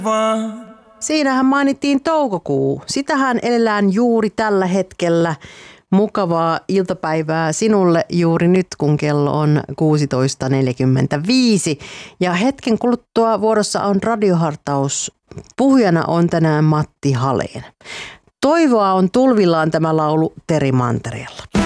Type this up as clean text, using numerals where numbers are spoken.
Siinähän mainittiin toukokuu. Sitähän elellään juuri tällä hetkellä. Mukavaa iltapäivää sinulle juuri nyt, kun kello on 16.45. Ja hetken kuluttua vuorossa on radiohartaus. Puhujana on tänään Matti Haleen. Toivoa on tulvillaan, tämä laulu Teri Mantereella.